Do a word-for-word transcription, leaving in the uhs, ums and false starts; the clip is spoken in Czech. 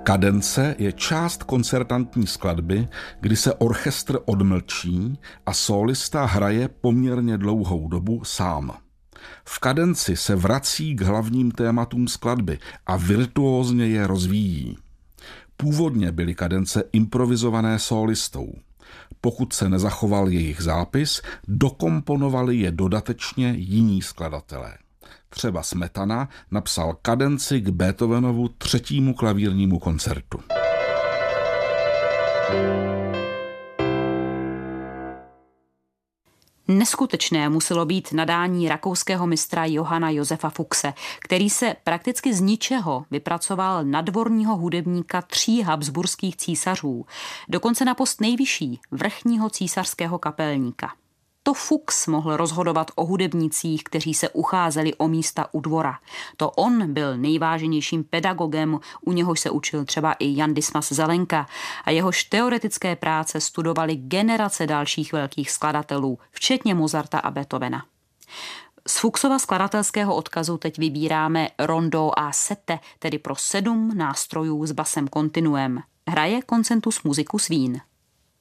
Kadence je část koncertantní skladby, kdy se orchestr odmlčí a sólista hraje poměrně dlouhou dobu sám. V kadenci se vrací k hlavním tématům skladby a virtuózně je rozvíjí. Původně byly kadence improvizované sólistou. Pokud se nezachoval jejich zápis, dokomponovali je dodatečně jiní skladatelé. Třeba Smetana napsal kadenci k Beethovenovu třetímu klavírnímu koncertu. Neskutečné muselo být nadání rakouského mistra Johanna Josefa Fuchse, který se prakticky z ničeho vypracoval nadvorního hudebníka tří habsburských císařů, dokonce na post nejvyšší, vrchního císařského kapelníka. To Fuchs mohl rozhodovat o hudebnících, kteří se ucházeli o místa u dvora. To on byl nejváženějším pedagogem, u něhož se učil třeba i Jan Dismas Zelenka a jehož teoretické práce studovali generace dalších velkých skladatelů, včetně Mozarta a Beethovena. Z Fuchsova skladatelského odkazu teď vybíráme rondo a sette, tedy pro sedm nástrojů s basem kontinuem. Hraje Concentus Musicus Wien.